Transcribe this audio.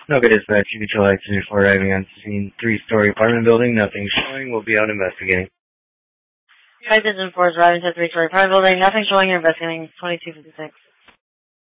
No good dispatch. You can tell accident before arriving on scene. Three-story apartment building. Nothing showing. We'll be out investigating. Hi, this is Forest Robinson, three-story apartment building. Nothing showing or investigating. 2256.